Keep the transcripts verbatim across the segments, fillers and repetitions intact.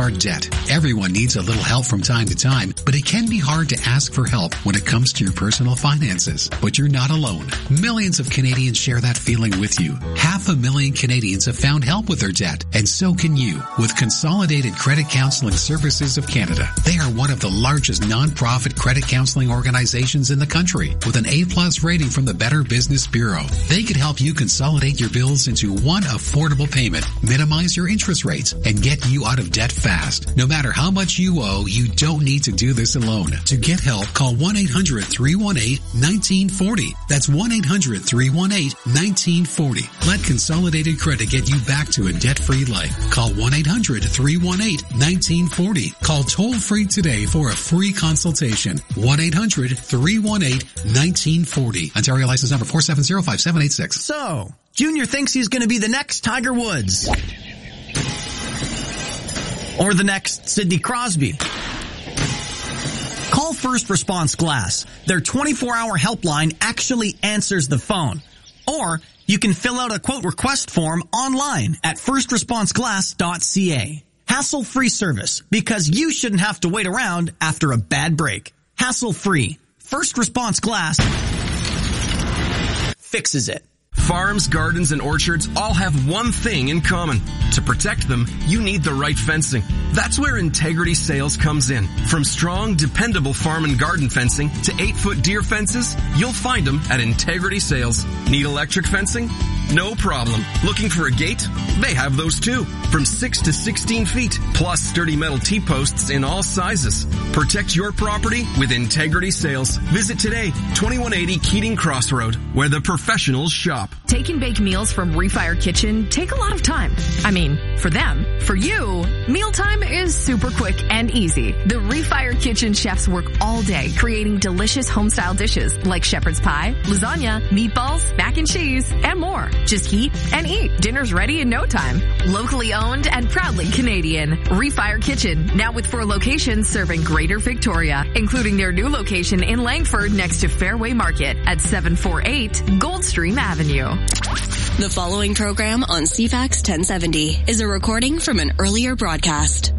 card debt. Everyone needs a little help from time to time, but it can be hard to ask for help when it comes to your personal finances. But you're not alone. Millions of Canadians share that feeling with you. Half a million Canadians have found help with their debt, and so can you with Consolidated Credit Counseling Services of Canada. They are one of the largest non-profit credit counseling organizations in the country with an A-plus rating from the Better Business Bureau. They could help you consolidate your bills into one affordable payment, minimize your interest rates, and get you out of debt fast. No matter how much you owe, you don't need to do this alone. To get help, call one eight hundred three one eight one nine four zero. That's one eight hundred three one eight one nine four zero. Let Consolidated Credit get you back to a debt-free life. Call one eight hundred three one eight one nine four zero. Call toll-free today for a free consultation. one eight hundred three one eight one nine four zero. Ontario license number four seven zero five seven eight six. So, Junior thinks he's going to be the next Tiger Woods. Or the next Sidney Crosby. Call First Response Glass. Their twenty-four hour helpline actually answers the phone. Or you can fill out a quote request form online at first response glass dot c a. Hassle-free service, because you shouldn't have to wait around after a bad break. Hassle-free. First Response Glass fixes it. Farms, gardens, and orchards all have one thing in common. To protect them, you need the right fencing. That's where Integrity Sales comes in. From strong, dependable farm and garden fencing to eight-foot deer fences, you'll find them at Integrity Sales. Need electric fencing? No problem. Looking for a gate? They have those too. From six to sixteen feet, plus sturdy metal T-posts in all sizes. Protect your property with Integrity Sales. Visit today, twenty-one eighty Keating Crossroad, where the professionals shop. Take and bake meals from Refire Kitchen take a lot of time. I mean, for them. For you, mealtime is super quick and easy. The Refire Kitchen chefs work all day creating delicious home-style dishes like shepherd's pie, lasagna, meatballs, mac and cheese, and more. Just heat and eat. Dinner's ready in no time. Locally owned and proudly Canadian. Refire Kitchen, now with four locations serving Greater Victoria, including their new location in Langford next to Fairway Market at seven forty-eight Goldstream Avenue. The following program on C FAX ten seventy is a recording from an earlier broadcast.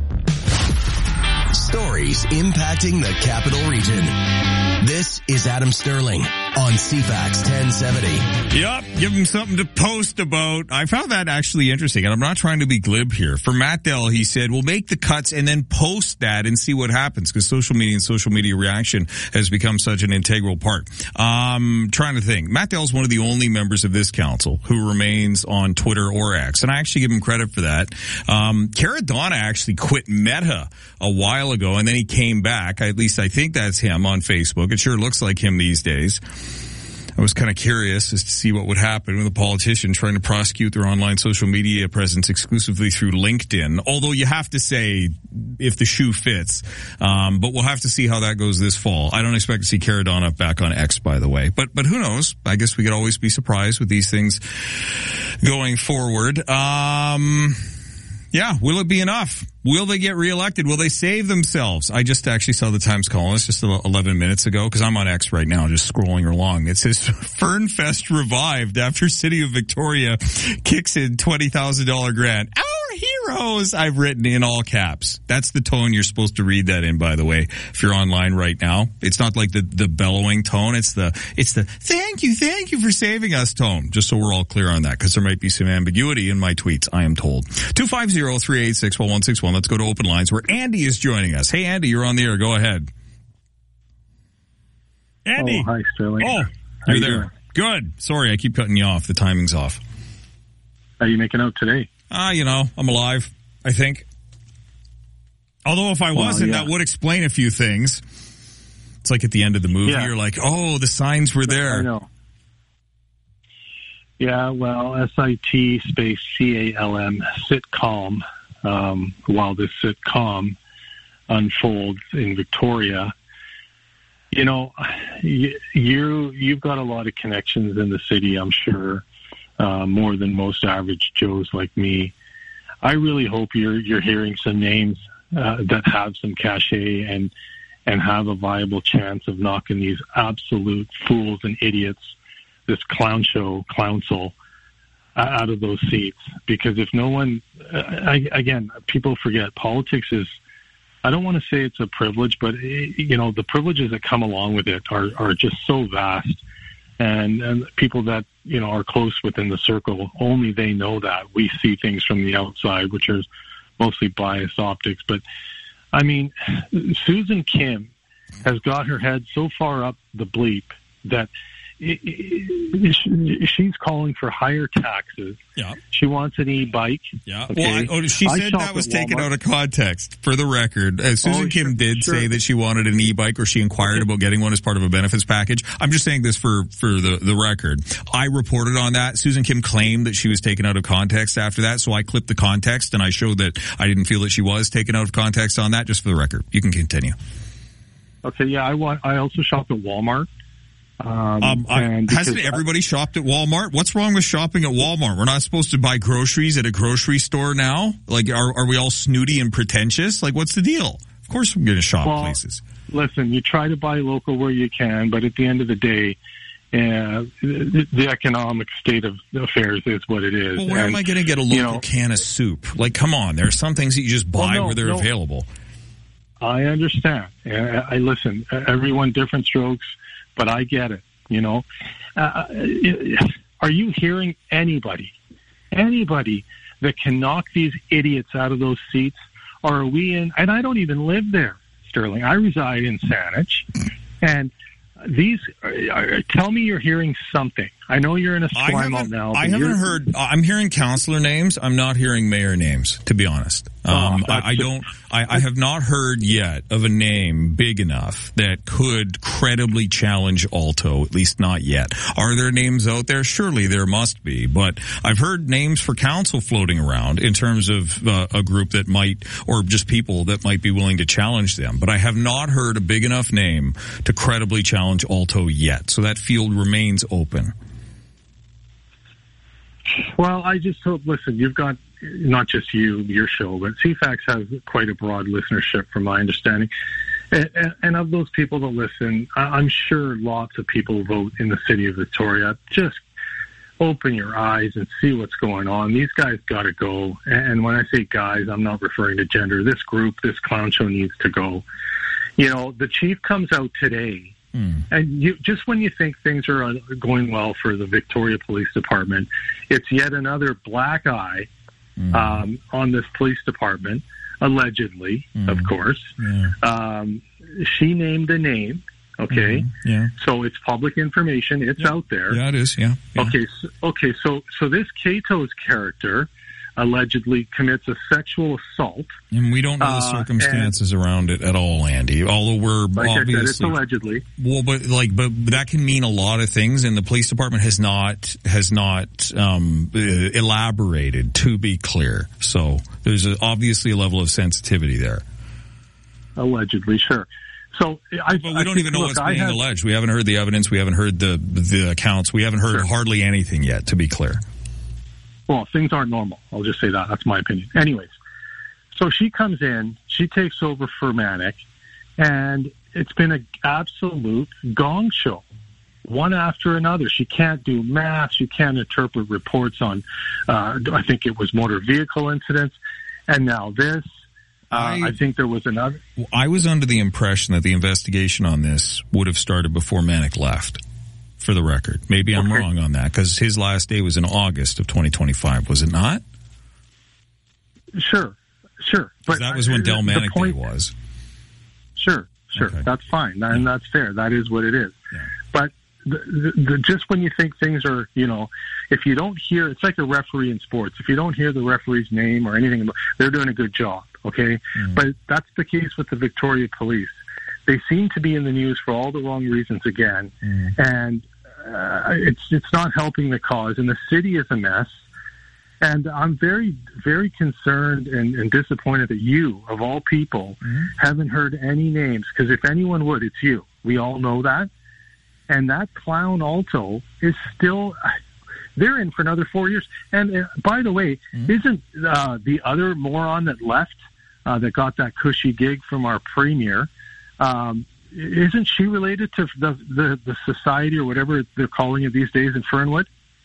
Stories impacting the Capital Region. This is Adam Sterling on C FAX ten seventy. Yep, give him something to post about. I found that actually interesting, and I'm not trying to be glib here. For Matt Dell, he said, we'll make the cuts and then post that and see what happens, because social media and social media reaction has become such an integral part. Um, trying to think. Matt Dell's one of the only members of this council who remains on Twitter or X, and I actually give him credit for that. Um, Caradonna actually quit Meta a while ago, and then he came back. At least I think that's him on Facebook. It sure looks like him these days. I was kind of curious as to see what would happen with a politician trying to prosecute their online social media presence exclusively through LinkedIn. Although you have to say if the shoe fits. Um, but we'll have to see how that goes this fall. I don't expect to see Caradonna back on X, by the way. But, but who knows? I guess we could always be surprised with these things going forward. Um, yeah, will it be enough? Will they get reelected? Will they save themselves? I just actually saw the Times Colonist just eleven minutes ago, because I'm on X right now, just scrolling along. It says, Fernfest revived after City of Victoria kicks in twenty thousand dollars grant. Our heroes, I've written in all caps. That's the tone you're supposed to read that in, by the way, if you're online right now. It's not like the, the bellowing tone. It's the, it's the thank you, thank you for saving us tone. Just so we're all clear on that, because there might be some ambiguity in my tweets, I am told. two five zero, three eight six, one one six one. Let's go to open lines where Andy is joining us. Hey, Andy, you're on the air. Go ahead. Andy. Oh, hi, Sterling. Oh, How you're you there. doing? Good. Sorry, I keep cutting you off. The timing's off. How are you making out today? Ah, uh, you know, I'm alive, I think. Although if I wasn't, well, yeah. that would explain a few things. It's like at the end of the movie, yeah. You're like, oh, the signs were there. I know. Yeah, well, S I T space C A L M, sit calm, um, while this sitcom unfolds in Victoria. You know, you, you, you've got a lot of connections in the city, I'm sure, uh, more than most average Joes like me. I really hope you're, you're hearing some names uh, that have some cachet and, and have a viable chance of knocking these absolute fools and idiots, this clown show, Clownsel, out of those seats. Because if no one, I, again, people forget politics is, I don't want to say it's a privilege, but, you know, the privileges that come along with it are, are just so vast. And, and people that, you know, are close within the circle, only they know that. We see things from the outside, which are mostly biased optics. But, I mean, Susan Kim has got her head so far up the bleep that it, it, she's calling for higher taxes. Yeah. She wants an e-bike. Yeah. Okay? Well, I, oh, she I said that was taken Walmart. out of context, for the record. Uh, Susan Oh, Kim sure, did sure. say that she wanted an e-bike, or she inquired Okay. about getting one as part of a benefits package. I'm just saying this for, for the, the record. I reported on that. Susan Kim claimed that she was taken out of context after that, so I clipped the context, and I showed that I didn't feel that she was taken out of context on that, just for the record. You can continue. Okay, yeah, I want. I also shop at Walmart. Um, Um, I, and hasn't because everybody shopped at Walmart? What's wrong with shopping at Walmart? We're not supposed to buy groceries at a grocery store now? Like, are, are we all snooty and pretentious? Like, what's the deal? Of course we're going to shop Well, places. Listen, you try to buy local where you can, but at the end of the day, uh, the, the economic state of affairs is what it is. Well, where and, am I going to get a local you know, can of soup? Like, come on. There are some things that you just buy Well, no, where they're no. available. I understand. I, I listen. Everyone different strokes, but I get it. You know, uh, are you hearing anybody, anybody that can knock these idiots out of those seats? Or are we in? And I don't even live there, Sterling. I reside in Saanich, and these. Uh, tell me you're hearing something. I know you're in a I Slime haven't, now. I but haven't you're- heard. I'm hearing councillor names. I'm not hearing mayor names, to be honest. Um, Oh, I, I don't. I, I have not heard yet of a name big enough that could credibly challenge Alto. At least not yet. Are there names out there? Surely there must be. But I've heard names for council floating around in terms of uh, a group that might, or just people that might be willing to challenge them. But I have not heard a big enough name to credibly challenge Alto yet. So that field remains open. Well, I just hope, listen, you've got not just you, your show, but C FAX has quite a broad listenership from my understanding. And, and, and of those people that listen, I'm sure lots of people vote in the city of Victoria. Just open your eyes and see what's going on. These guys got to go. And when I say guys, I'm not referring to gender. This group, this clown show needs to go. You know, the chief comes out today. Mm. And you, just when you think things are going well for the Victoria Police Department, it's yet another black eye mm. um, on this police department, allegedly, mm. of course. Yeah. Um, she named a name, okay? Mm-hmm. Yeah. So it's public information. It's yeah. out there. Yeah, it is, yeah. yeah. Okay, so, okay, so, so this Cato's character allegedly commits a sexual assault. And we don't know the circumstances uh, around it at all, Andy, although we're like obviously... I said, it's allegedly. Well, but like, but that can mean a lot of things, and the police department has not, has not, um, elaborated, to be clear. So there's a, obviously a level of sensitivity there. Allegedly, sure. So I, but we I don't think, even know look, what's I being have, alleged. We haven't heard the evidence. We haven't heard the, the accounts. We haven't heard sure. hardly anything yet, to be clear. Well, things aren't normal. I'll just say that. That's my opinion. Anyways, so she comes in, she takes over for Manic, and it's been an absolute gong show, one after another. She can't do math. She can't interpret reports on, uh, I think it was motor vehicle incidents, and now this. Uh, I, I think there was another. I was under the impression that the investigation on this would have started before Manic left. For the record. Maybe I'm okay. wrong on that, because his last day was in August of twenty twenty-five, was it not? Sure, sure. But that was when Del Manic point, Day was. Sure, sure. Okay. That's fine, yeah. and that's fair. That is what it is. Yeah. But the, the, the, just when you think things are, you know, if you don't hear, it's like a referee in sports. If you don't hear the referee's name or anything, they're doing a good job, okay? Mm. But that's the case with the Victoria Police. They seem to be in the news for all the wrong reasons again, mm. and uh, it's it's not helping the cause. And the city is a mess. And I'm very, very concerned and, and disappointed that you, of all people, mm. haven't heard any names. Because if anyone would, it's you. We all know that. And that clown Alto is still, they're in for another four years. And uh, by the way, mm. isn't uh, the other moron that left, uh, that got that cushy gig from our premier, um, isn't she related to the, the, the society or whatever they're calling it these days in Fernwood?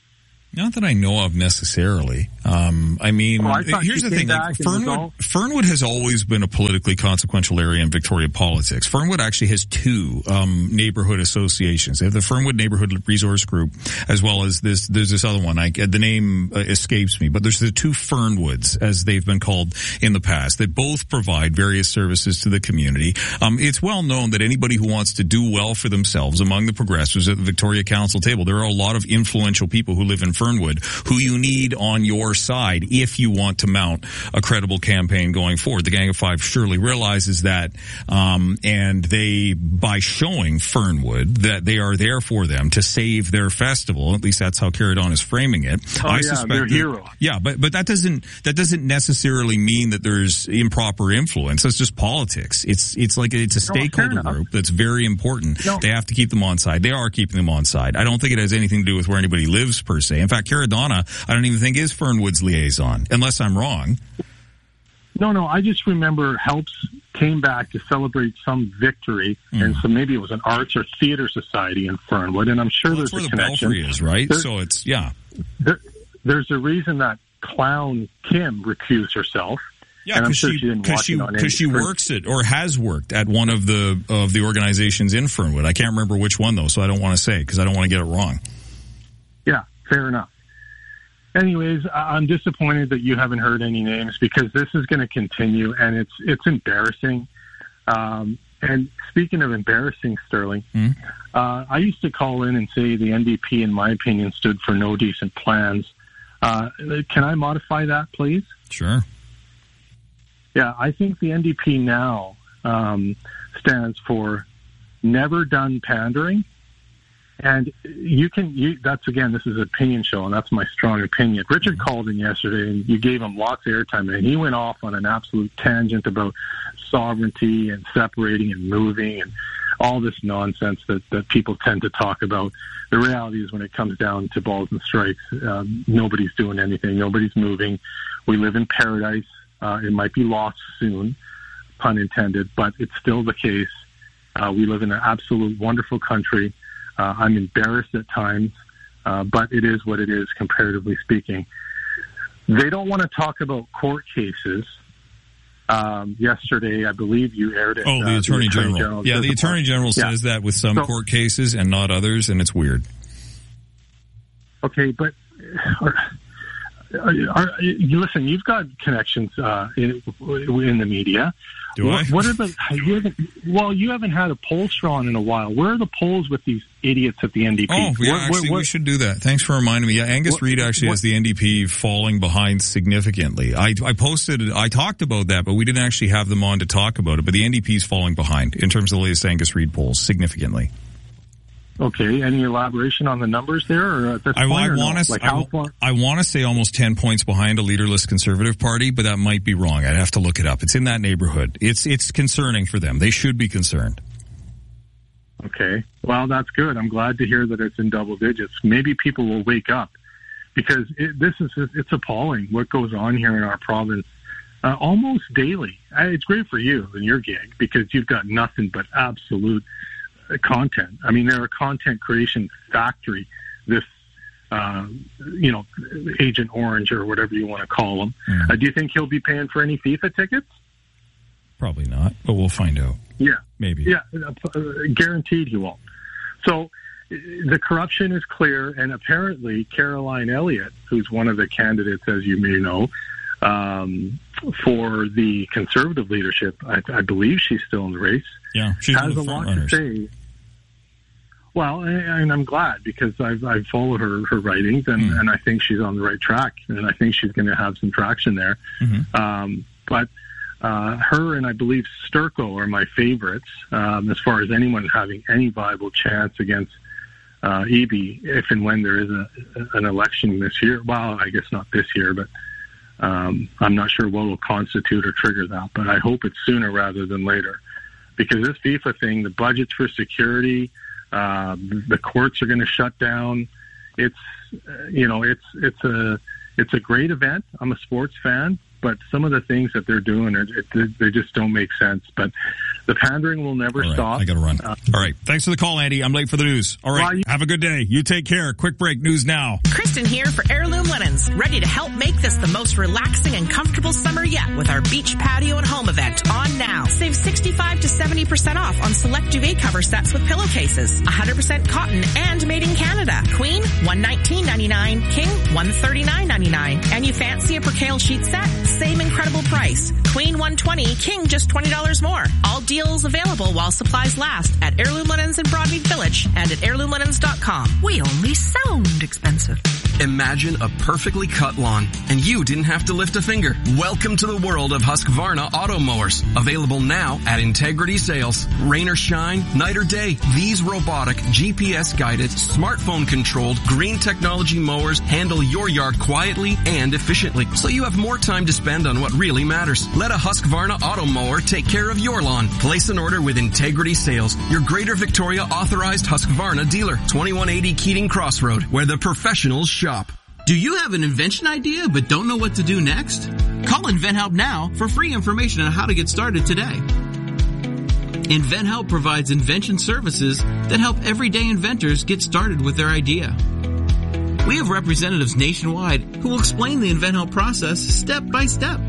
Not that I know of necessarily. Um, I mean, oh, I here's the thing. Like Fernwood, Fernwood has always been a politically consequential area in Victoria politics. Fernwood actually has two um, neighborhood associations. They have the Fernwood Neighborhood Resource Group, as well as this. There's this other one. I, the name uh, escapes me, but there's the two Fernwoods, as they've been called in the past, that both provide various services to the community. Um, it's well known that anybody who wants to do well for themselves among the progressives at the Victoria Council table, there are a lot of influential people who live in Fernwood who you need on your side if you want to mount a credible campaign going forward. The Gang of Five surely realizes that, um, and they, by showing Fernwood that they are there for them to save their festival, at least that's how Caradon is framing it. Oh, I yeah, suspect they're that, heroes. Yeah, but but that doesn't that doesn't necessarily mean that there's improper influence. That's just politics. It's it's like it's a stakeholder no, group that's very important. No. They have to keep them on side. They are keeping them on side. I don't think it has anything to do with where anybody lives per se. In fact, Caradonna, I don't even think is Fernwood's liaison, unless I'm wrong. No, no, I just remember Helps came back to celebrate some victory, mm. and so maybe it was an arts or theater society in Fernwood, and I'm sure well, there's that's a where the connection. Belfry is, right? There, so it's, yeah. There, there's a reason that clown Kim recused herself. Yeah, because she, she, cause she, cause she works at, or has worked at one of the of the organizations in Fernwood. I can't remember which one, though, so I don't want to say, because I don't want to get it wrong. Yeah, fair enough. Anyways, I'm disappointed that you haven't heard any names, because this is going to continue, and it's it's embarrassing. Um, and speaking of embarrassing, Sterling, mm. uh, I used to call in and say the N D P, in my opinion, stood for no decent plans. Uh, can I modify that, please? Sure. Yeah, I think the N D P now um, stands for never done pandering. And you can, you, that's again, this is an opinion show, and that's my strong opinion. Richard called in yesterday, and you gave him lots of airtime, and he went off on an absolute tangent about sovereignty and separating and moving and all this nonsense that, that people tend to talk about. The reality is, when it comes down to balls and strikes, um, nobody's doing anything. Nobody's moving. We live in paradise. Uh, it might be lost soon, pun intended, but it's still the case. Uh, we live in an absolute wonderful country. Uh, I'm embarrassed at times, uh, but it is what it is, comparatively speaking. They don't want to talk about court cases. Um, yesterday, I believe you aired it. Oh, the uh, Attorney, the Attorney General. General. Yeah, the Attorney General yeah. says that with some so, court cases and not others, and it's weird. Okay, but are, are, are, you listen, you've got connections uh, in, in the media. Do what, I? What are the? You haven't, well, you haven't had a pollster on in a while. Where are the polls with these idiots at the N D P? Oh, yeah, what, actually, what, we should do that. Thanks for reminding me. Yeah, Angus what, Reid actually what, has the N D P falling behind significantly. I, I posted, I talked about that, but we didn't actually have them on to talk about it. But the N D P is falling behind in terms of the latest Angus Reid polls, significantly. Okay, any elaboration on the numbers there? Or at this I, point, I or want no? to. Like I, I want to say almost ten points behind a leaderless Conservative Party, but that might be wrong. I'd have to look it up. It's in that neighborhood. It's it's concerning for them. They should be concerned. Okay, well, that's good. I'm glad to hear that it's in double digits. Maybe people will wake up, because it, this is it's appalling what goes on here in our province uh, almost daily. It's great for you and your gig, because you've got nothing but absolute content. I mean, they're a content creation factory. This, uh, you know, Agent Orange or whatever you want to call him. Mm. Uh, do you think he'll be paying for any FIFA tickets? Probably not, but we'll find out. Yeah, maybe. Yeah, uh, guaranteed he won't. So the corruption is clear, and apparently Caroline Elliott, who's one of the candidates, as you may know, um, for the Conservative leadership, I, I believe she's still in the race. Yeah, she's has a lot runners. to say. Well, and I'm glad, because I've I've followed her her writings, and, mm. and I think she's on the right track, and I think she's going to have some traction there. Mm-hmm. Um, but uh, her and I believe Sturko are my favorites um, as far as anyone having any viable chance against uh, Eby, if and when there is a, an election this year. Well, I guess not this year, but um, I'm not sure what will constitute or trigger that. But I hope it's sooner rather than later, because this FIFA thing, the budgets for security. Uh, the courts are going to shut down. It's, uh, you know, it's it's a it's a great event. I'm a sports fan, but some of the things that they're doing, are, it, they just don't make sense. But The pandering will never All right, stop. I got to run. Uh, All right. Thanks for the call, Andy. I'm late for the news. All right. Well, you- Have a good day. You take care. Quick break. News now. Kristen here for Heirloom Linens, ready to help make this the most relaxing and comfortable summer yet with our beach patio and home event on now. Save sixty-five to seventy percent off on select duvet cover sets with pillowcases. one hundred percent cotton and made in Canada. Queen, one nineteen ninety-nine. King, one thirty-nine ninety-nine. And you fancy a percale sheet set? Same incredible price. Queen, one twenty. King, just twenty dollars more. All deals available while supplies last at Heirloom Linens in Broadmead Village and at heirloom linens dot com. We only sound expensive. Imagine a perfectly cut lawn, and you didn't have to lift a finger. Welcome to the world of Husqvarna auto mowers. Available now at Integrity Sales. Rain or shine, night or day, these robotic, G P S-guided, smartphone-controlled, green technology mowers handle your yard quietly and efficiently, so you have more time to spend on what really matters. Let a Husqvarna auto mower take care of your lawn. Place an order with Integrity Sales, your Greater Victoria authorized Husqvarna dealer. twenty-one eighty Keating Crossroad, where the professionals shop. Do you have an invention idea but don't know what to do next? Call InventHelp now for free information on how to get started today. InventHelp provides invention services that help everyday inventors get started with their idea. We have representatives nationwide who will explain the InventHelp process step by step.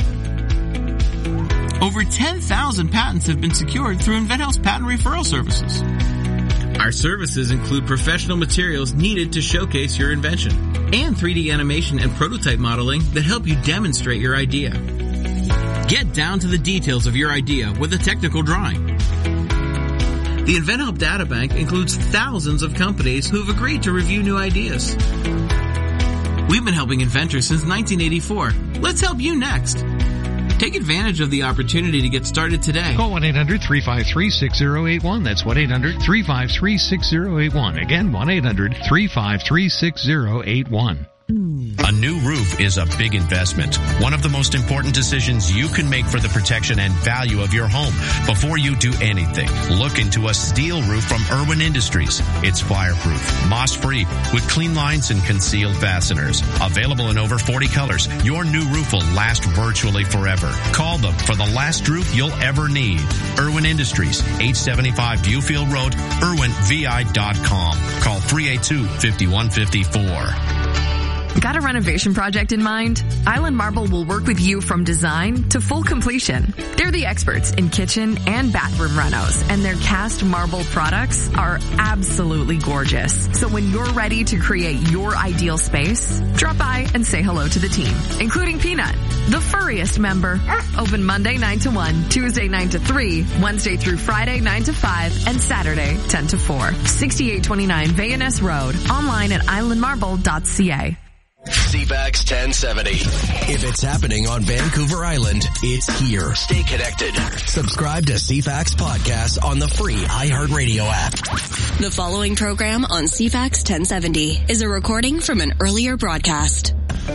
Over ten thousand patents have been secured through InventHelp's patent referral services. Our services include professional materials needed to showcase your invention and three D animation and prototype modeling that help you demonstrate your idea. Get down to the details of your idea with a technical drawing. The InventHelp Databank includes thousands of companies who have agreed to review new ideas. We've been helping inventors since nineteen eighty-four. Let's help you next. Take advantage of the opportunity to get started today. Call one eight hundred three five three six zero eight one. That's one eight hundred three five three six zero eight one. Again, one eight hundred three five three six zero eight one. A new roof is a big investment. One of the most important decisions you can make for the protection and value of your home. Before you do anything, look into a steel roof from Irwin Industries. It's fireproof, moss-free, with clean lines and concealed fasteners. Available in over forty colors, your new roof will last virtually forever. Call them for the last roof you'll ever need. Irwin Industries, eight seventy-five Viewfield Road, irwin v i dot com. Call three eight two, five one five four. Got a renovation project in mind? Island Marble will work with you from design to full completion. They're the experts in kitchen and bathroom renos, and their cast marble products are absolutely gorgeous. So when you're ready to create your ideal space, drop by and say hello to the team, including Peanut, the furriest member. Open Monday nine to one, Tuesday nine to three, Wednesday through Friday nine to five, and Saturday ten to four. sixty-eight twenty-nine Vayaness Road. Online at island marble dot c a. C FAX ten seventy. If it's happening on Vancouver Island, it's here. Stay connected. Subscribe to C FAX Podcast on the free iHeartRadio app. The following program on C FAX ten seventy is a recording from an earlier broadcast.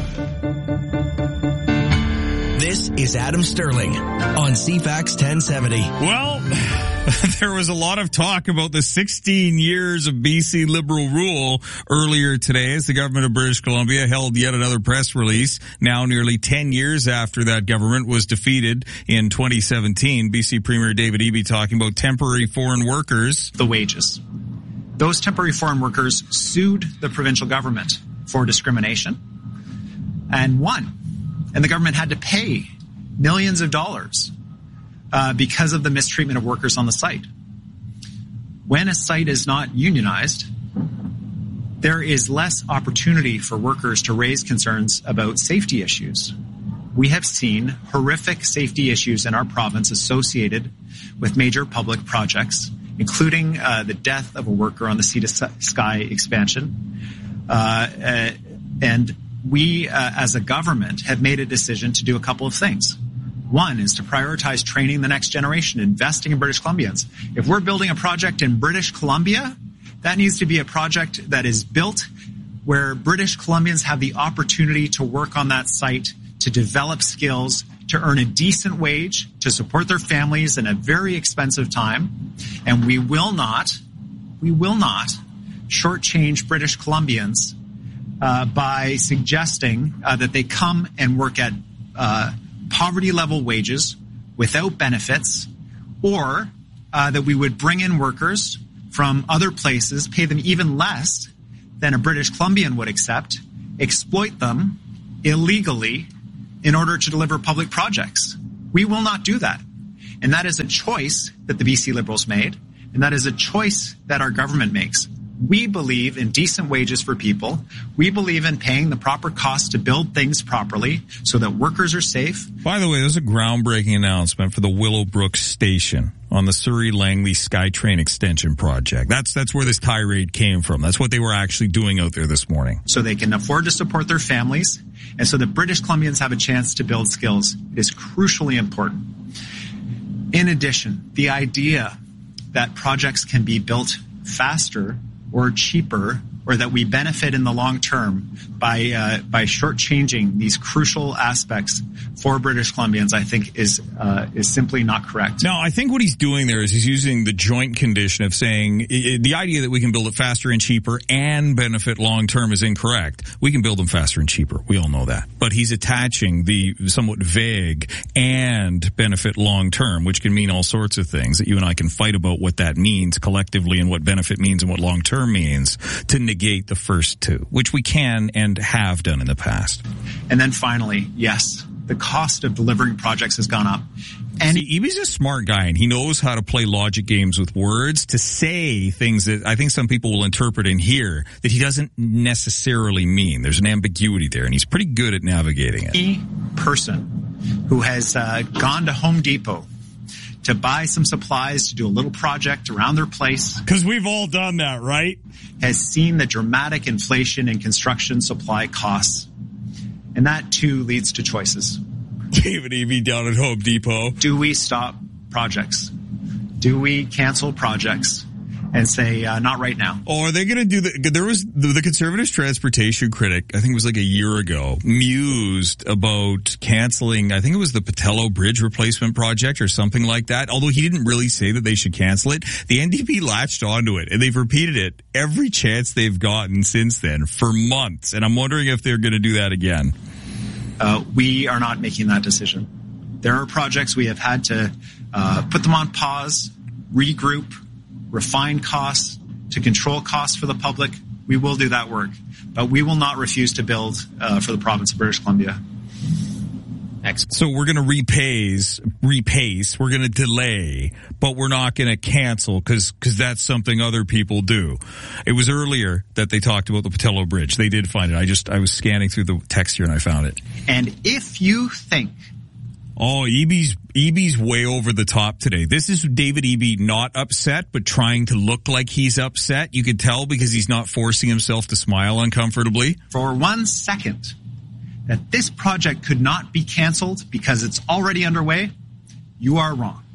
This is Adam Sterling on C FAX ten seventy. Well, there was a lot of talk about the sixteen years of B C Liberal rule earlier today as the government of British Columbia held yet another press release. Now nearly ten years after that government was defeated in twenty seventeen, B C Premier David Eby talking about temporary foreign workers. The wages. Those temporary foreign workers sued the provincial government for discrimination and won. And the government had to pay millions of dollars uh, because of the mistreatment of workers on the site. When a site is not unionized, there is less opportunity for workers to raise concerns about safety issues. We have seen horrific safety issues in our province associated with major public projects, including uh, the death of a worker on the Sea to Sky expansion. Uh, uh, and we, uh, as a government, have made a decision to do a couple of things. One is to prioritize training the next generation, investing in British Columbians. If we're building a project in British Columbia, that needs to be a project that is built where British Columbians have the opportunity to work on that site, to develop skills, to earn a decent wage, to support their families in a very expensive time. And we will not, we will not shortchange British Columbians uh, by suggesting uh, that they come and work at uh, poverty-level wages without benefits, or uh, that we would bring in workers from other places, pay them even less than a British Columbian would accept, exploit them illegally in order to deliver public projects. We will not do that. And that is a choice that the B C Liberals made, and that is a choice that our government makes. We believe in decent wages for people. We believe in paying the proper cost to build things properly so that workers are safe. By the way, there's a groundbreaking announcement for the Willowbrook Station on the Surrey-Langley SkyTrain Extension project. That's that's where this tirade came from. That's what they were actually doing out there this morning. So they can afford to support their families, and so that British Columbians have a chance to build skills. It is crucially important. In addition, the idea that projects can be built faster or cheaper, or that we benefit in the long term by uh, by shortchanging these crucial aspects for British Columbians, I think is uh, is simply not correct. No, I think what he's doing there is he's using the joint condition of saying it, the idea that we can build it faster and cheaper and benefit long term is incorrect. We can build them faster and cheaper. We all know that. But he's attaching the somewhat vague and benefit long term, which can mean all sorts of things that you and I can fight about what that means collectively and what benefit means and what long term means to negate the first two, which we can and have done in the past. And then finally, yes, the cost of delivering projects has gone up. And See, Eby's a smart guy, and he knows how to play logic games with words to say things that I think some people will interpret and hear that he doesn't necessarily mean. There's an ambiguity there, and he's pretty good at navigating it. Any person who has uh, gone to Home Depot to buy some supplies to do a little project around their place, because we've all done that, right? has seen the dramatic inflation in construction supply costs. And that too leads to choices. David Eby down at Home Depot. Do we stop projects? Do we cancel projects and say, uh, not right now? Or are they going to do the, there was the, the Conservatives transportation critic, I think it was like a year ago, mused about canceling, I think it was the Patello Bridge replacement project or something like that. Although he didn't really say that they should cancel it. The N D P latched onto it and they've repeated it every chance they've gotten since then for months. And I'm wondering if they're going to do that again. Uh, we are not making that decision. There are projects we have had to uh, put them on pause, regroup, refine costs, to control costs for the public. We will do that work, but we will not refuse to build uh, for the province of British Columbia. Excellent. So we're going to repace, repace, we're going to delay, but we're not going to cancel because because that's something other people do. It was earlier that they talked about the Patello Bridge. They did find it. I just, I was scanning through the text here and I found it. And if you think... Oh, Eby's, Eby's way over the top today. This is David Eby not upset, but trying to look like he's upset. You could tell because he's not forcing himself to smile uncomfortably. For one second, that this project could not be canceled because it's already underway, you are wrong.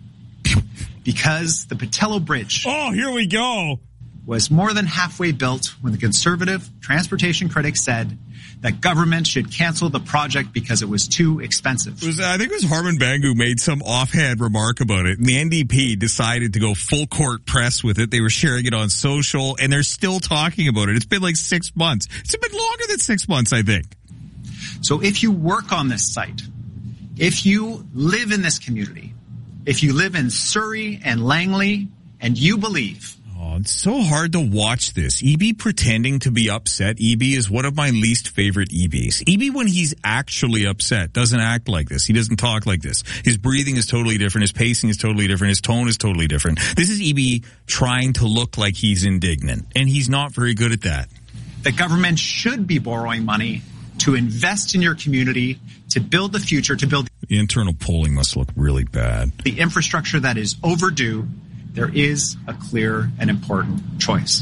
Because the Patello Bridge... Oh, here we go. ...was more than halfway built when the Conservative transportation critics said that government should cancel the project because it was too expensive. It was, I think it was Harman Bangu made some offhand remark about it, and the N D P decided to go full court press with it. They were sharing it on social, and they're still talking about it. It's been like six months. It's been longer than six months, I think. So if you work on this site, if you live in this community, if you live in Surrey and Langley, and you believe... Oh, it's so hard to watch this. Eby pretending to be upset. Eby is one of my least favorite Ebys. Eby, when he's actually upset, doesn't act like this. He doesn't talk like this. His breathing is totally different. His pacing is totally different. His tone is totally different. This is Eby trying to look like he's indignant, and he's not very good at that. The government should be borrowing money to invest in your community, to build the future, to build... The internal polling must look really bad. The infrastructure that is overdue. There is a clear and important choice.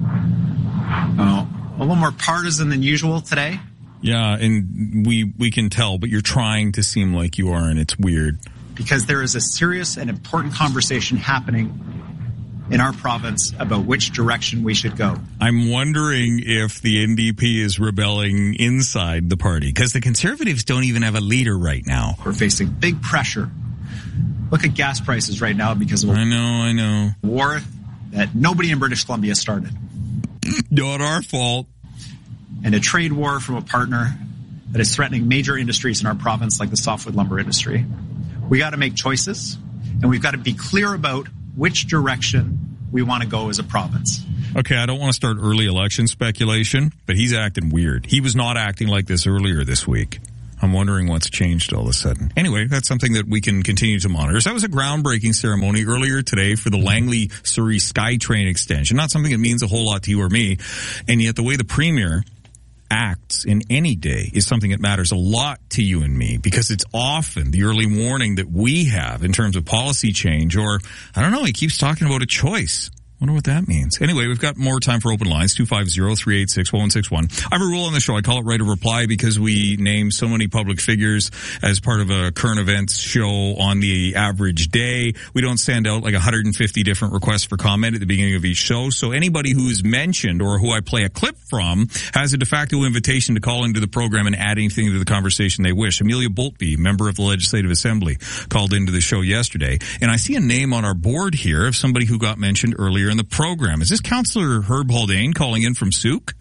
Uh, a little more partisan than usual today. Yeah, and we we can tell, but you're trying to seem like you are, and it's weird. Because there is a serious and important conversation happening in our province about which direction we should go. I'm wondering if the N D P is rebelling inside the party, because the Conservatives don't even have a leader right now. We're facing big pressure. Look at gas prices right now because of a I know, I know. war that nobody in British Columbia started. Not our fault. And a trade war from a partner that is threatening major industries in our province like the softwood lumber industry. We got to make choices, and we've got to be clear about which direction we want to go as a province. Okay, I don't want to start early election speculation, but he's acting weird. He was not acting like this earlier this week. I'm wondering what's changed all of a sudden. Anyway, that's something that we can continue to monitor. So that was a groundbreaking ceremony earlier today for the Langley-Surrey SkyTrain extension. Not something that means a whole lot to you or me. And yet the way the Premier acts in any day is something that matters a lot to you and me, because it's often the early warning that we have in terms of policy change, or, I don't know, he keeps talking about a choice. Wonder what that means. Anyway, we've got more time for open lines, two five zero, three eight six, one one six one. I have a rule on the show. I call it right of reply because we name so many public figures as part of a current events show on the average day. We don't send out like one hundred fifty different requests for comment at the beginning of each show. So anybody who's mentioned or who I play a clip from has a de facto invitation to call into the program and add anything to the conversation they wish. Amelia Boltby, member of the Legislative Assembly, called into the show yesterday. And I see a name on our board here of somebody who got mentioned earlier in the program. Is this Councillor Herb Haldane calling in from Souk?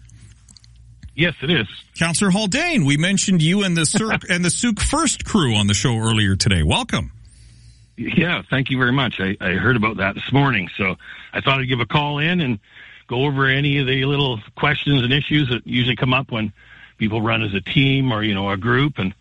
Yes, it is. Councillor Haldane, we mentioned you and the Souk and the Souk First crew on the show earlier today. Welcome. Yeah, thank you very much. I, I heard about that this morning, so I thought I'd give a call in and go over any of the little questions and issues that usually come up when people run as a team or, you know, a group. And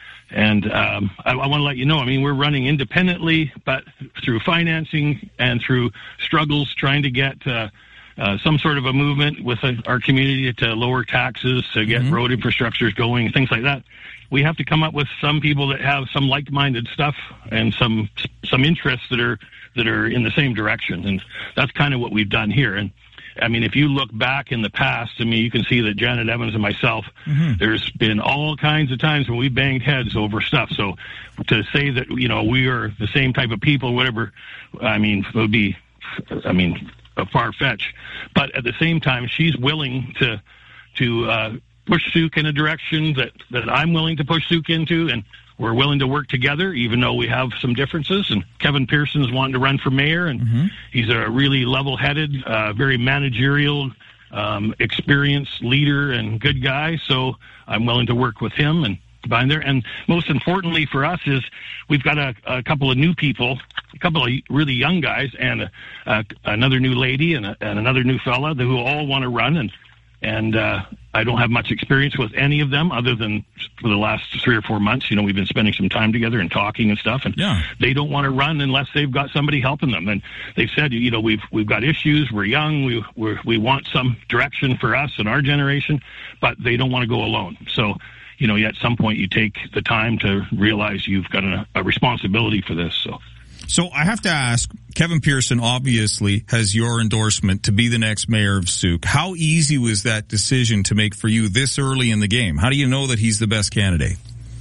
And um, I, I want to let you know, I mean, we're running independently, but through financing and through struggles trying to get uh, uh, some sort of a movement with uh, our community to lower taxes, to get mm-hmm. road infrastructures going, things like that. We have to come up with some people that have some like-minded stuff and some some interests that are that are in the same direction. And that's kind of what we've done here. And I mean, if you look back in the past, I mean, you can see that Janet Evans and myself, mm-hmm. there's been all kinds of times when we banged heads over stuff. So to say that, you know, we are the same type of people, whatever, I mean, it would be, I mean, a far-fetched. But at the same time, she's willing to to uh, push Souk in a direction that, that I'm willing to push Souk into, and we're willing to work together, even though we have some differences. And Kevin Pearson's wanting to run for mayor, and mm-hmm. he's a really level-headed, uh, very managerial, um, experienced leader and good guy. So I'm willing to work with him and bind there. And most importantly for us is we've got a, a couple of new people, a couple of really young guys, and a, a, another new lady and, a, and another new fella who all want to run. And And uh, I don't have much experience with any of them other than for the last three or four months. You know, we've been spending some time together and talking and stuff. And yeah. they don't want to run unless they've got somebody helping them. And they've said, you know, we've we've got issues. We're young. We we're, we want some direction for us and our generation, but they don't want to go alone. So, you know, at some point you take the time to realize you've got a, a responsibility for this. So. So I have to ask, Kevin Pearson obviously has your endorsement to be the next mayor of Souk. How easy was that decision to make for you this early in the game? How do you know that he's the best candidate?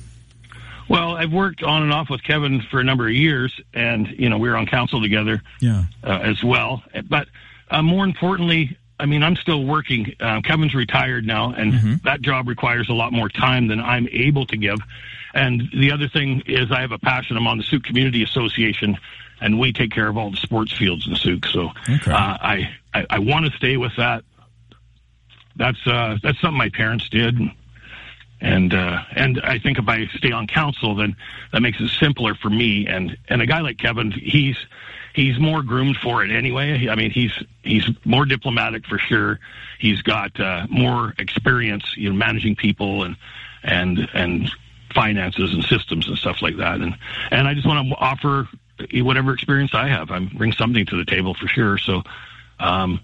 Well, I've worked on and off with Kevin for a number of years, and, you know, we were on council together yeah. uh, as well. But uh, more importantly, I mean, I'm still working. Uh, Kevin's retired now, and mm-hmm. that job requires a lot more time than I'm able to give. And the other thing is I have a passion. I'm on the Souk Community Association, and we take care of all the sports fields in Souk. So okay. uh, I, I, I want to stay with that. That's uh, that's something my parents did. And uh, and I think if I stay on council, then that makes it simpler for me. And, and a guy like Kevin, he's he's more groomed for it anyway. I mean, he's he's more diplomatic for sure. He's got uh, more experience, you know, managing people and and and finances and systems and stuff like that. And and I just want to offer whatever experience I have. I bring something to the table for sure. So um,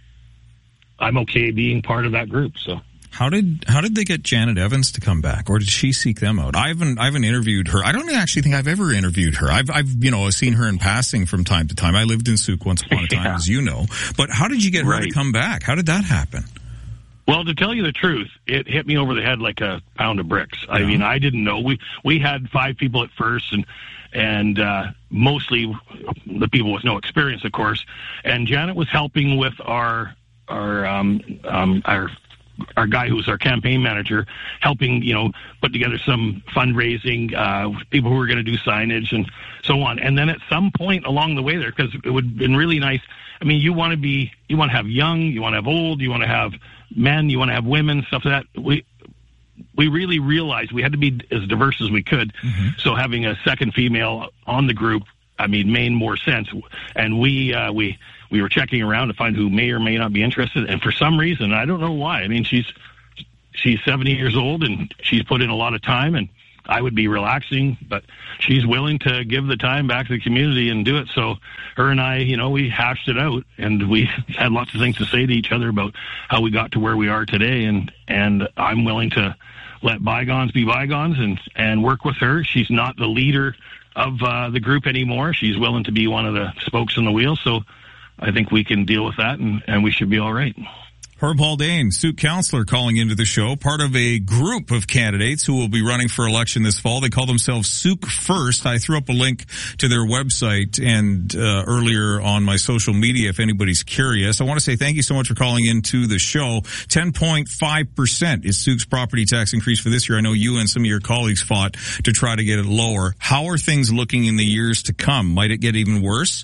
I'm okay being part of that group. So. How did how did they get Janet Evans to come back, or did she seek them out? I haven't I haven't interviewed her. I don't actually think I've ever interviewed her. I've I've you know seen her in passing from time to time. I lived in Souk once upon a time, yeah. as you know. But how did you get right. her to come back? How did that happen? Well, to tell you the truth, it hit me over the head like a pound of bricks. Yeah. I mean, I didn't know. We we had five people at first, and and uh, mostly the people with no experience, of course. And Janet was helping with our our um, um, our. our guy who's our campaign manager, helping, you know, put together some fundraising, uh, people who were going to do signage and so on. And then at some point along the way there, because it would have been really nice. I mean, you want to be, you want to have young, you want to have old, you want to have men, you want to have women, stuff like that. We, we really realized we had to be as diverse as we could. Mm-hmm. So having a second female on the group I mean, made more sense. And we, uh, we, we were checking around to find who may or may not be interested. And for some reason, I don't know why. I mean, she's, she's seventy years old and she's put in a lot of time, and I would be relaxing, but she's willing to give the time back to the community and do it. So her and I, you know, we hashed it out, and we had lots of things to say to each other about how we got to where we are today. And, and I'm willing to let bygones be bygones and, and work with her. She's not the leader of uh, the group anymore. She's willing to be one of the spokes in the wheel. So I think we can deal with that, and, and we should be all right. Herb Haldane, Sooke councillor, calling into the show, part of a group of candidates who will be running for election this fall. They call themselves Sooke First. I threw up a link to their website and uh, earlier on my social media if anybody's curious. I want to say thank you so much for calling into the show. ten point five percent is Sooke's property tax increase for this year. I know you and some of your colleagues fought to try to get it lower. How are things looking in the years to come? Might it get even worse?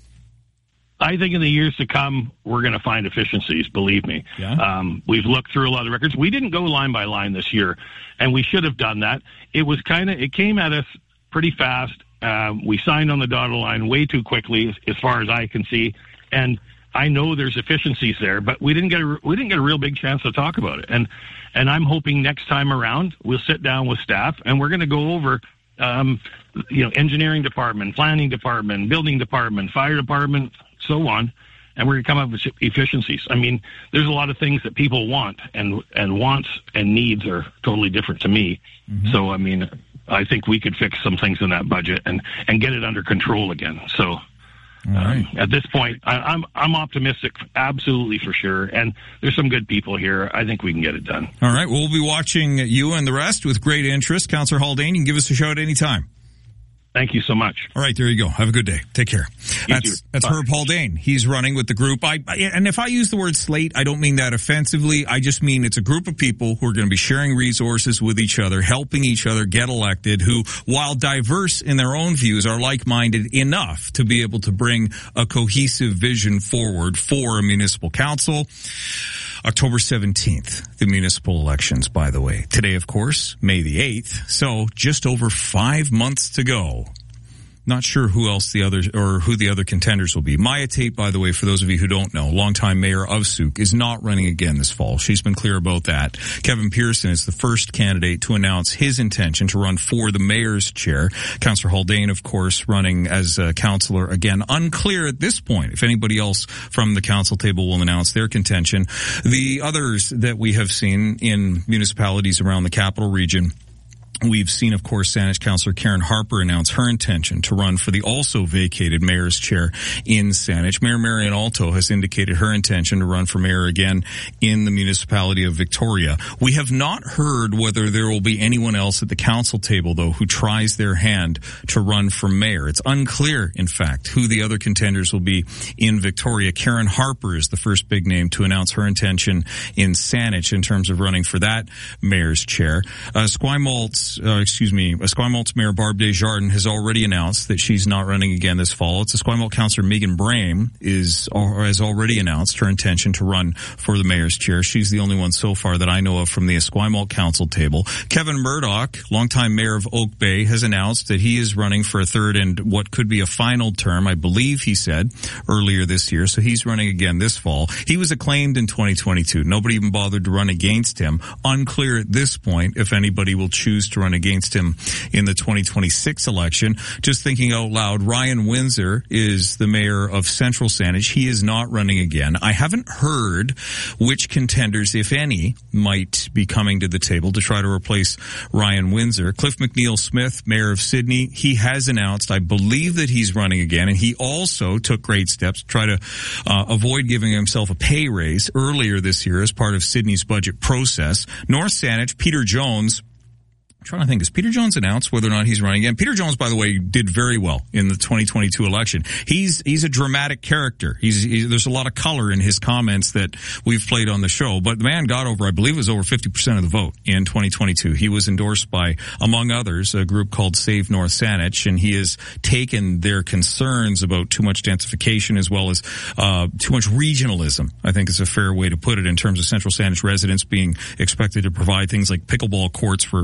I think in the years to come, we're going to find efficiencies, believe me. Yeah. Um, we've looked through a lot of records. We didn't go line by line this year, and we should have done that. It was kind of, it came at us pretty fast. Um, we signed on the dotted line way too quickly, as far as I can see. And I know there's efficiencies there, but we didn't get a, we didn't get a real big chance to talk about it. And, and I'm hoping next time around, we'll sit down with staff, and we're going to go over, um, you know, engineering department, planning department, building department, fire department, so on, and we're going to come up with efficiencies. I mean, there's a lot of things that people want, and and wants and needs are totally different to me. Mm-hmm. So, I mean, I think we could fix some things in that budget and, and get it under control again. So, right. um, at this point, I, I'm I'm optimistic, absolutely for sure. And there's some good people here. I think we can get it done. All right. We'll be watching you and the rest with great interest. Councillor Haldane, you can give us a shout anytime. Thank you so much. All right, there you go. Have a good day. Take care. You that's too. that's Bye. Herb Haldane. He's running with the group. I, I and if I use the word slate, I don't mean that offensively. I just mean it's a group of people who are going to be sharing resources with each other, helping each other get elected, who, while diverse in their own views, are like-minded enough to be able to bring a cohesive vision forward for a municipal council. October seventeenth, the municipal elections, by the way. Today, of course, May the eighth. So just over five months to go. Not sure who else the others, or who the other contenders will be. Maya Tate, by the way, for those of you who don't know, longtime mayor of Sooke, is not running again this fall. She's been clear about that. Kevin Pearson is the first candidate to announce his intention to run for the mayor's chair. Councillor Haldane, of course, running as a councillor again. Unclear at this point if anybody else from the council table will announce their contention. The others that we have seen in municipalities around the capital region, we've seen, of course, Saanich Councillor Karen Harper announce her intention to run for the also vacated mayor's chair in Saanich. Mayor Marion Alto has indicated her intention to run for mayor again in the municipality of Victoria. We have not heard whether there will be anyone else at the council table, though, who tries their hand to run for mayor. It's unclear, in fact, who the other contenders will be in Victoria. Karen Harper is the first big name to announce her intention in Saanich in terms of running for that mayor's chair. Uh, Esquimalt Uh, excuse me, Esquimalt's Mayor Barb Desjardins has already announced that she's not running again this fall. It's Esquimalt Councillor Megan Brame is, or has already announced her intention to run for the mayor's chair. She's the only one so far that I know of from the Esquimalt Council table. Kevin Murdoch, longtime mayor of Oak Bay, has announced that he is running for a third and what could be a final term, I believe he said, earlier this year. So he's running again this fall. He was acclaimed in twenty twenty-two. Nobody even bothered to run against him. Unclear at this point if anybody will choose to run against him in the twenty twenty-six election. Just thinking out loud, Ryan Windsor is the mayor of Central Saanich. He is not running again. I haven't heard which contenders, if any, might be coming to the table to try to replace Ryan Windsor. Cliff McNeil Smith, mayor of Sydney, he has announced, I believe, that he's running again, and he also took great steps to try to uh, avoid giving himself a pay raise earlier this year as part of Sydney's budget process. North Saanich, Peter Jones, I'm trying to think, has Peter Jones announced whether or not he's running again? Peter Jones, by the way, did very well in the twenty twenty-two election. He's he's a dramatic character. He's, he's there's a lot of color in his comments that we've played on the show. But the man got over, I believe it was over fifty percent of the vote in twenty twenty-two. He was endorsed by, among others, a group called Save North Saanich, and he has taken their concerns about too much densification as well as uh too much regionalism, I think is a fair way to put it, in terms of Central Saanich residents being expected to provide things like pickleball courts for folks that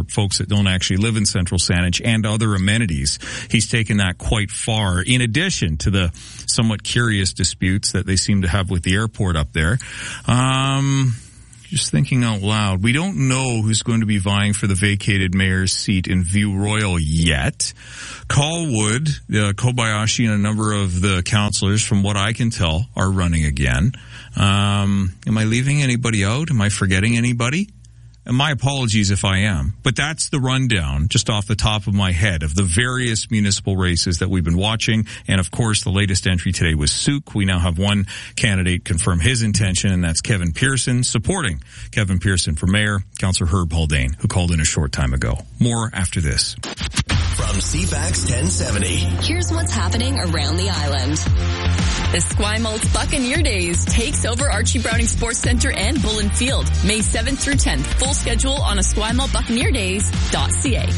don't actually live in Central Saanich and other amenities. He's taken that quite far, in addition to the somewhat curious disputes that they seem to have with the airport up there. Um... Just thinking out loud, we don't know who's going to be vying for the vacated mayor's seat in View Royal yet. Colwood, uh, Kobayashi, and a number of the councillors, from what I can tell, are running again. Um, am I leaving anybody out? Am I forgetting anybody? And my apologies if I am, but that's the rundown just off the top of my head of the various municipal races that we've been watching. And of course, the latest entry today was Souk. We now have one candidate confirm his intention, and that's Kevin Pearson, supporting Kevin Pearson for mayor, Councillor Herb Haldane, who called in a short time ago. More after this. From C FAX ten seventy. Here's what's happening around the island. The Esquimalt Buccaneer Days takes over Archie Browning Sports Center and Bullen Field, May seventh through tenth. Full schedule on esquimalt buccaneer days dot c a.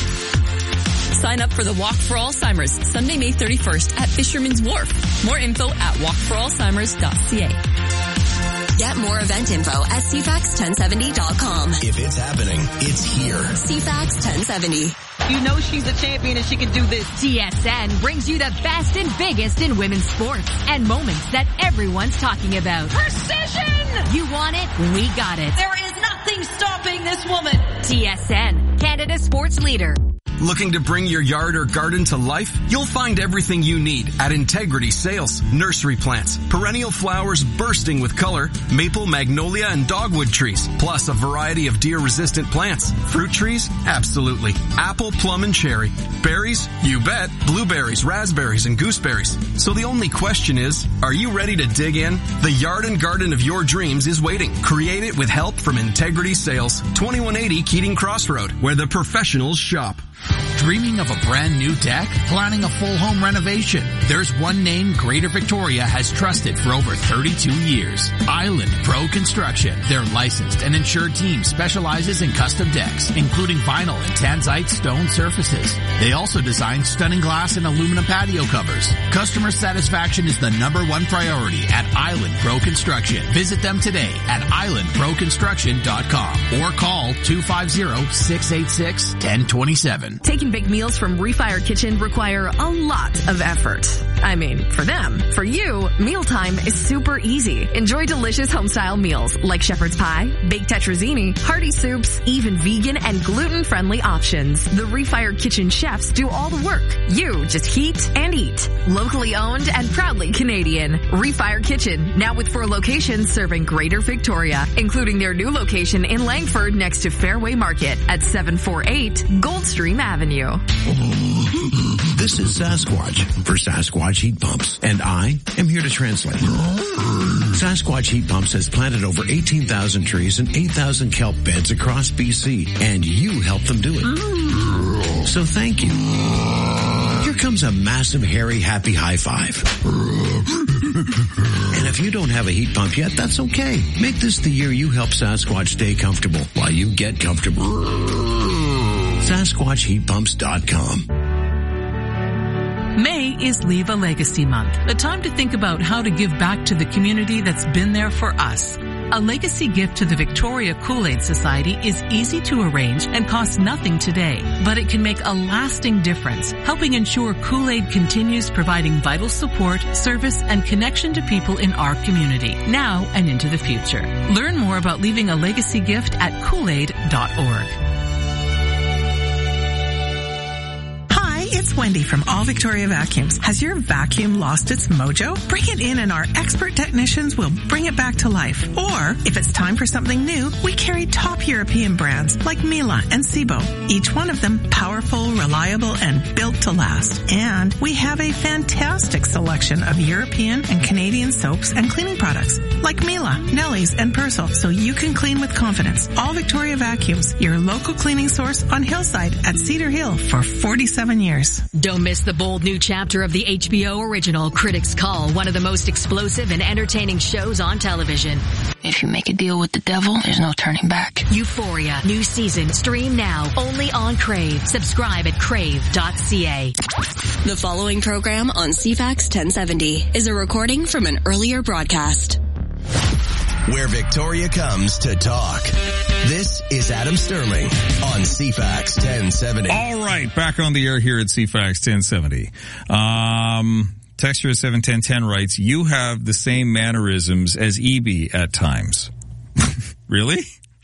Sign up for the Walk for Alzheimer's, Sunday, May thirty-first at Fisherman's Wharf. More info at walk for alzheimers dot c a. Get more event info at c fax ten seventy dot com. If it's happening, it's here. C FAX ten seventy. You know she's a champion and she can do this. T S N brings you the best and biggest in women's sports and moments that everyone's talking about. Precision! You want it? We got it. There is nothing stopping this woman. T S N, Canada's sports leader. Looking to bring your yard or garden to life? You'll find everything you need at Integrity Sales. Nursery plants, perennial flowers bursting with color, maple, magnolia, and dogwood trees, plus a variety of deer-resistant plants. Fruit trees? Absolutely. Apple, plum, and cherry. Berries? You bet. Blueberries, raspberries, and gooseberries. So the only question is, are you ready to dig in? The yard and garden of your dreams is waiting. Create it with help from Integrity Sales. twenty-one eighty Keating Crossroad, where the professionals shop. Dreaming of a brand new deck? Planning a full home renovation? There's one name Greater Victoria has trusted for over thirty-two years. Island Pro Construction. Their licensed and insured team specializes in custom decks, including vinyl and tanzite stone surfaces. They also design stunning glass and aluminum patio covers. Customer satisfaction is the number one priority at Island Pro Construction. Visit them today at island pro construction dot com or call two five zero, six eight six, one zero two seven. Taking big meals from Refire Kitchen require a lot of effort. I mean, for them. For you, mealtime is super easy. Enjoy delicious home-style meals like shepherd's pie, baked tetrazzini, hearty soups, even vegan and gluten-friendly options. The Refire Kitchen chefs do all the work. You just heat and eat. Locally owned and proudly Canadian. Refire Kitchen, now with four locations serving Greater Victoria, including their new location in Langford next to Fairway Market at seven forty-eight Goldstream Avenue. This is Sasquatch for Sasquatch Heat Pumps, and I am here to translate. Sasquatch Heat Pumps has planted over eighteen thousand trees and eight thousand kelp beds across B C, and you helped them do it. So thank you. Here comes a massive, hairy, happy high five. And if you don't have a heat pump yet, that's okay. Make this the year you help Sasquatch stay comfortable while you get comfortable. Sasquatch Heat Pumps dot com. May is Leave a Legacy Month, a time to think about how to give back to the community that's been there for us. A legacy gift to the Victoria Kool-Aid Society is easy to arrange and costs nothing today, but it can make a lasting difference, helping ensure Kool-Aid continues providing vital support, service, and connection to people in our community, now and into the future. Learn more about leaving a legacy gift at kool aid dot org. It's Wendy from All Victoria Vacuums. Has your vacuum lost its mojo? Bring it in and our expert technicians will bring it back to life. Or, if it's time for something new, we carry top European brands like Miele and Sebo. Each one of them powerful, reliable, and built to last. And we have a fantastic selection of European and Canadian soaps and cleaning products like Miele, Nelly's, and Persil, so you can clean with confidence. All Victoria Vacuums, your local cleaning source on Hillside at Cedar Hill for forty-seven years. Don't miss the bold new chapter of the H B O original Critics' Call, one of the most explosive and entertaining shows on television. If you make a deal with the devil, there's no turning back. Euphoria, new season, stream now, only on Crave. Subscribe at crave dot c a. The following program on C FAX ten seventy is a recording from an earlier broadcast. Where Victoria comes to talk. This is Adam Sterling on C FAX ten seventy. All right, back on the air here at C FAX ten seventy. Um, Texture seven ten ten writes, you have the same mannerisms as E B at times. Really?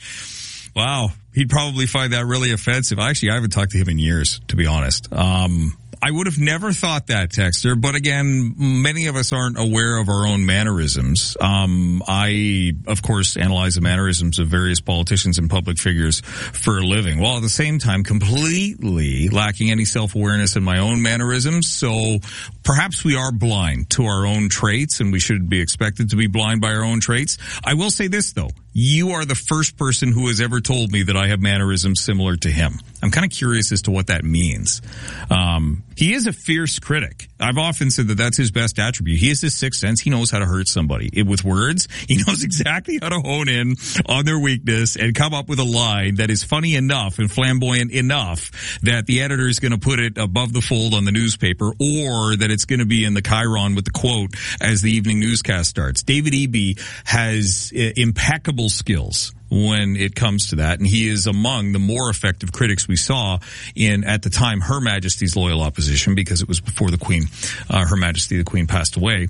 Wow. He'd probably find that really offensive. Actually, I haven't talked to him in years, to be honest. Um, I would have never thought that, Texter, but again, many of us aren't aware of our own mannerisms. Um, I, of course, analyze the mannerisms of various politicians and public figures for a living, while at the same time completely lacking any self-awareness in my own mannerisms. So perhaps we are blind to our own traits, and we should be expected to be blind by our own traits. I will say this, though. You are the first person who has ever told me that I have mannerisms similar to him. I'm kind of curious as to what that means. Um, he is a fierce critic. I've often said that that's his best attribute. He has this sixth sense. He knows how to hurt somebody. It, with words, he knows exactly how to hone in on their weakness and come up with a line that is funny enough and flamboyant enough that the editor is going to put it above the fold on the newspaper, or that it's going to be in the chyron with the quote as the evening newscast starts. David Eby has uh, impeccable skills when it comes to that, and he is among the more effective critics we saw in, at the time, Her Majesty's loyal opposition, because it was before the Queen, uh, Her Majesty the Queen passed away,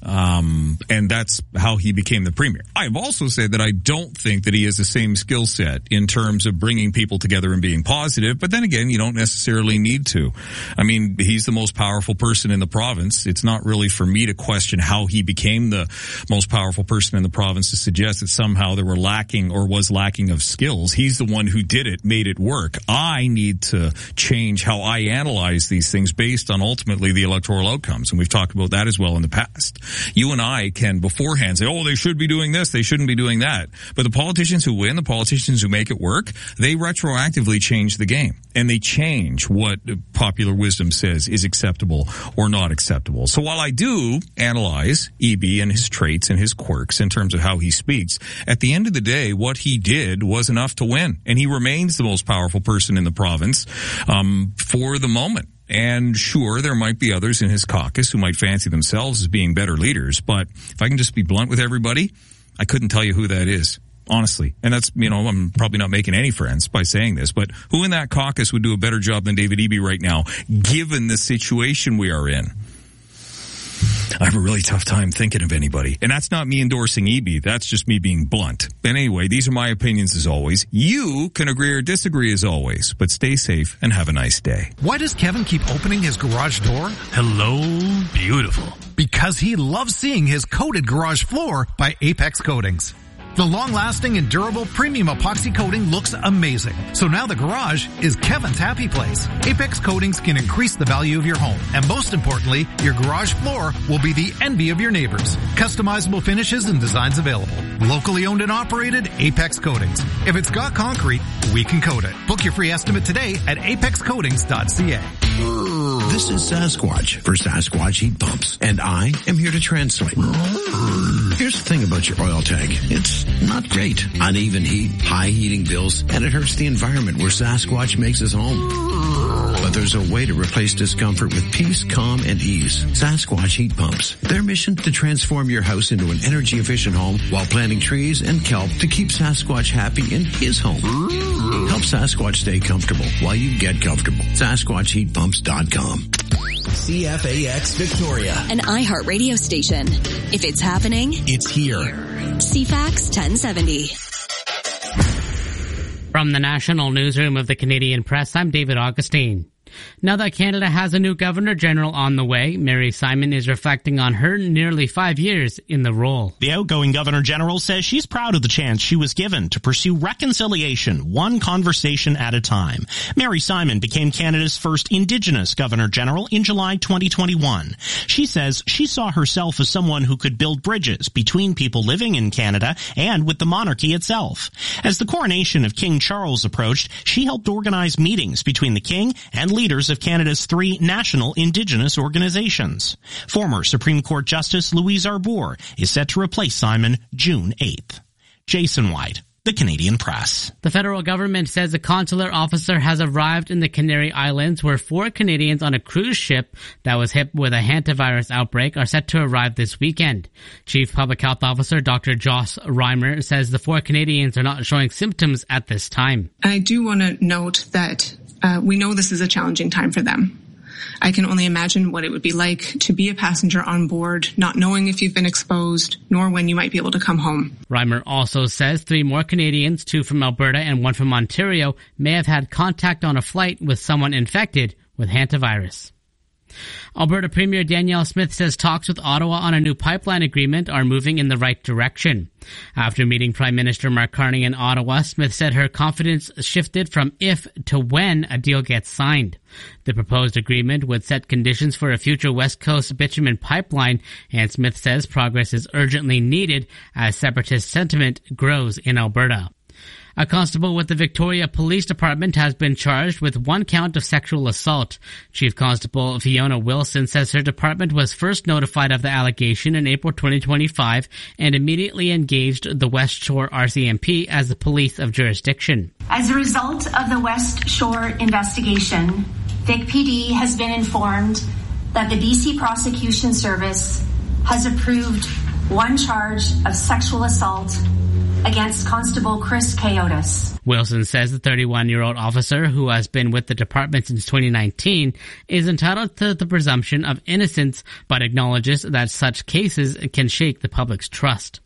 um, and that's how he became the premier. I've also said that I don't think that he has the same skill set in terms of bringing people together and being positive, but then again, you don't necessarily need to. I mean, he's the most powerful person in the province. It's not really for me to question how he became the most powerful person in the province to suggest that somehow there were lacking or was lacking of skills. He's the one who did it, made it work. I need to change how I analyze these things based on ultimately the electoral outcomes. And we've talked about that as well in the past. You and I can beforehand say, oh, they should be doing this, they shouldn't be doing that. But the politicians who win, the politicians who make it work, they retroactively change the game. And they change what popular wisdom says is acceptable or not acceptable. So while I do analyze Eby and his traits and his quirks in terms of how he speaks, at the end of the day, what he did was enough to win. And he remains the most powerful person in the province um, for the moment. And sure, there might be others in his caucus who might fancy themselves as being better leaders. But if I can just be blunt with everybody, I couldn't tell you who that is. Honestly. And that's, you know, I'm probably not making any friends by saying this, but who in that caucus would do a better job than David Eby right now, given the situation we are in? I have a really tough time thinking of anybody. And that's not me endorsing Eby. That's just me being blunt. But anyway, these are my opinions as always. You can agree or disagree as always, but stay safe and have a nice day. Why does Kevin keep opening his garage door? Hello, beautiful. Because he loves seeing his coated garage floor by Apex Coatings. The long-lasting and durable premium epoxy coating looks amazing. So now the garage is Kevin's happy place. Apex Coatings can increase the value of your home. And most importantly, your garage floor will be the envy of your neighbors. Customizable finishes and designs available. Locally owned and operated, Apex Coatings. If it's got concrete, we can coat it. Book your free estimate today at apex coatings dot c a. This is Sasquatch for Sasquatch Heat Pumps, and I am here to translate. Here's the thing about your oil tank. It's not great. Uneven heat, high heating bills, and it hurts the environment where Sasquatch makes his home. But there's a way to replace discomfort with peace, calm, and ease. Sasquatch Heat Pumps. Their mission to transform your house into an energy-efficient home while planting trees and kelp to keep Sasquatch happy in his home. Help Sasquatch stay comfortable while you get comfortable. Sasquatch Heat Pumps dot com. C F A X Victoria, an iHeart radio station. If it's happening, it's here. C FAX ten seventy. From the National Newsroom of the Canadian Press, I'm David Augustine. Now that Canada has a new Governor-General on the way, Mary Simon is reflecting on her nearly five years in the role. The outgoing Governor-General says she's proud of the chance she was given to pursue reconciliation, one conversation at a time. Mary Simon became Canada's first Indigenous Governor-General in July twenty twenty-one. She says she saw herself as someone who could build bridges between people living in Canada and with the monarchy itself. As the coronation of King Charles approached, she helped organize meetings between the King and leaders of Canada's three national Indigenous organizations. Former Supreme Court Justice Louise Arbour is set to replace Simon June eighth. Jason White, the Canadian Press. The federal government says a consular officer has arrived in the Canary Islands where four Canadians on a cruise ship that was hit with a hantavirus outbreak are set to arrive this weekend. Chief Public Health Officer Doctor Joss Reimer says the four Canadians are not showing symptoms at this time. I do want to note that uh, we know this is a challenging time for them. I can only imagine what it would be like to be a passenger on board, not knowing if you've been exposed, nor when you might be able to come home. Reimer also says three more Canadians, two from Alberta and one from Ontario, may have had contact on a flight with someone infected with hantavirus. Alberta Premier Danielle Smith says talks with Ottawa on a new pipeline agreement are moving in the right direction. After meeting Prime Minister Mark Carney in Ottawa, Smith said her confidence shifted from if to when a deal gets signed. The proposed agreement would set conditions for a future West Coast bitumen pipeline, and Smith says progress is urgently needed as separatist sentiment grows in Alberta. A constable with the Victoria Police Department has been charged with one count of sexual assault. Chief Constable Fiona Wilson says her department was first notified of the allegation in April twenty twenty-five and immediately engaged the West Shore R C M P as the police of jurisdiction. As a result of the West Shore investigation, Vic P D has been informed that the B C Prosecution Service has approved one charge of sexual assault against Constable Chris Coyotes. Wilson says the thirty-one-year-old officer, who has been with the department since twenty nineteen, is entitled to the presumption of innocence, but acknowledges that such cases can shake the public's trust.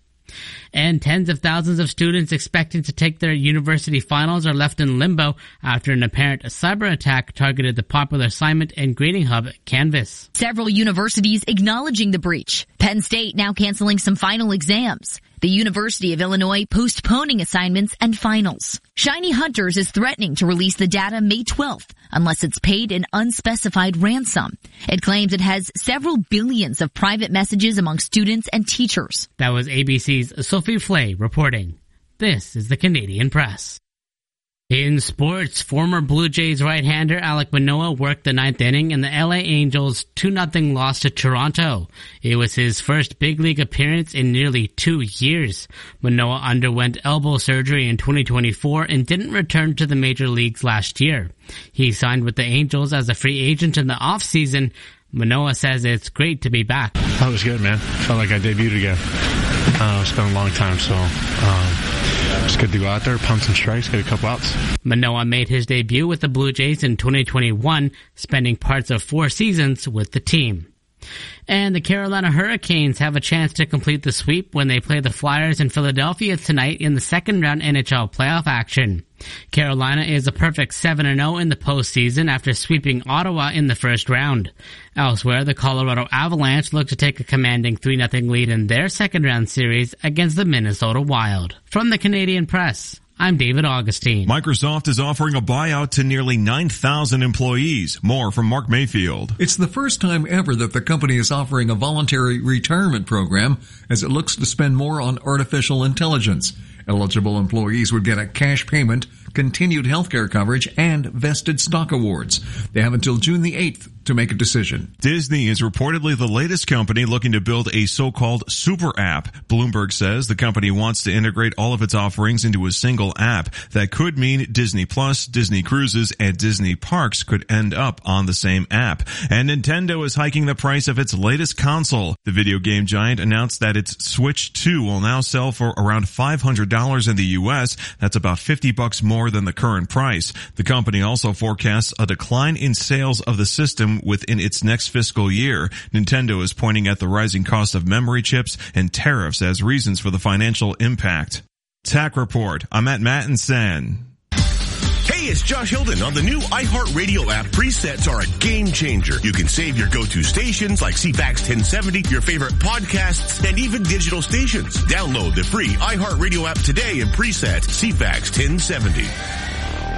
And tens of thousands of students expecting to take their university finals are left in limbo after an apparent cyber attack targeted the popular assignment and grading hub Canvas. Several universities acknowledging the breach. Penn State now canceling some final exams. The University of Illinois postponing assignments and finals. Shiny Hunters is threatening to release the data May twelfth unless it's paid an unspecified ransom. It claims it has several billions of private messages among students and teachers. That was A B C's Sophie Flay reporting. This is the Canadian Press. In sports, former Blue Jays right-hander Alek Manoah worked the ninth inning in the L A Angels' two nothing loss to Toronto. It was his first big league appearance in nearly two years. Manoah underwent elbow surgery in twenty twenty-four and didn't return to the major leagues last year. He signed with the Angels as a free agent in the offseason. Manoah says it's great to be back. That was good, man. Felt like I debuted again. Uh, it's been a long time, so um, it's good to go out there, pump some strikes, get a couple outs. Manoah made his debut with the Blue Jays in twenty twenty-one, spending parts of four seasons with the team. And the Carolina Hurricanes have a chance to complete the sweep when they play the Flyers in Philadelphia tonight in the second round N H L playoff action. Carolina is a perfect seven and oh in the postseason after sweeping Ottawa in the first round. Elsewhere, the Colorado Avalanche look to take a commanding three nothing lead in their second round series against the Minnesota Wild. From the Canadian Press, I'm David Augustine. Microsoft is offering a buyout to nearly nine thousand employees. More from Mark Mayfield. It's the first time ever that the company is offering a voluntary retirement program as it looks to spend more on artificial intelligence. Eligible employees would get a cash payment, continued healthcare coverage, and vested stock awards. They have until June the eighth to make a decision. Disney is reportedly the latest company looking to build a so-called super app. Bloomberg says the company wants to integrate all of its offerings into a single app. That could mean Disney Plus, Disney Cruises, and Disney Parks could end up on the same app. And Nintendo is hiking the price of its latest console. The video game giant announced that its Switch two will now sell for around five hundred dollars in the U S. That's about fifty bucks more than the current price. The company also forecasts a decline in sales of the system within its next fiscal year. Nintendo is pointing at the rising cost of memory chips and tariffs as reasons for the financial impact. Tech Report. I'm at Matt and Sen. Hey, it's Josh Hilden. On the new iHeartRadio app, presets are a game changer. You can save your go-to stations like C FAX ten seventy, your favorite podcasts, and even digital stations. Download the free iHeartRadio app today and preset C FAX ten seventy.